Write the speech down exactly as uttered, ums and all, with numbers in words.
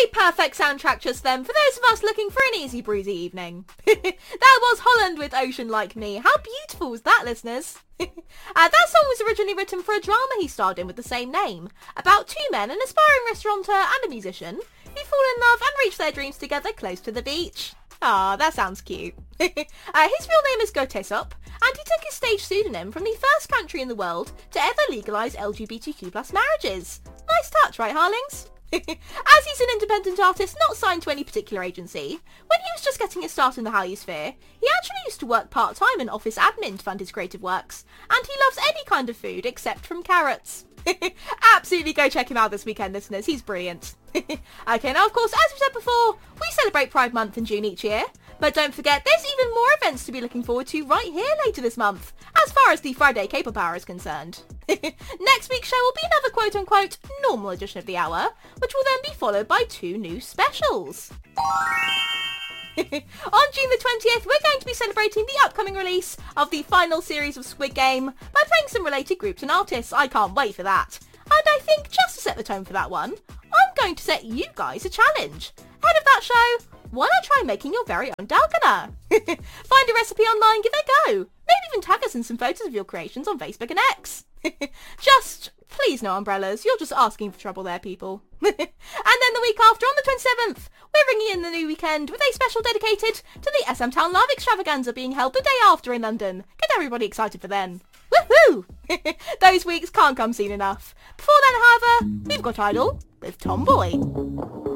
A perfect soundtrack just then for those of us looking for an easy breezy evening. That was Holland with Ocean Like Me. How beautiful was that, listeners? uh, that song was originally written for a drama he starred in with the same name, about two men, an aspiring restaurateur and a musician, who fall in love and reach their dreams together close to the beach. Ah, that sounds cute. uh, his real name is Gotesop, and he took his stage pseudonym from the first country in the world to ever legalise L G B T Q plus marriages. Nice touch, right, Harlings? As he's an independent artist not signed to any particular agency, when he was just getting his start in the Hallyu sphere, he actually used to work part-time in office admin to fund his creative works, and he loves any kind of food except from carrots. Absolutely go check him out this weekend, listeners. He's brilliant. Okay, now of course, as we said before, we celebrate Pride Month in June each year. But don't forget, there's even more events to be looking forward to right here later this month, as far as the Friday K-pop Hour is concerned. Next week's show will be another quote-unquote normal edition of the hour, which will then be followed by two new specials. On June the twentieth, we're going to be celebrating the upcoming release of the final series of Squid Game by playing some related groups and artists. I can't wait for that. And I think, just to set the tone for that one, I'm going to set you guys a challenge. Ahead of that show, why not try making your very own dalgona? Find a recipe online, give it a go. Maybe even tag us in some photos of your creations on Facebook and X. Just, please no umbrellas, you're just asking for trouble there, people. And then the week after, on the twenty-seventh, we're ringing in the new weekend with a special dedicated to the S M Town Love Extravaganza being held the day after in London. Get everybody excited for then. Woohoo! Those weeks can't come soon enough. Before then, however, we've got Idol with Tomboy.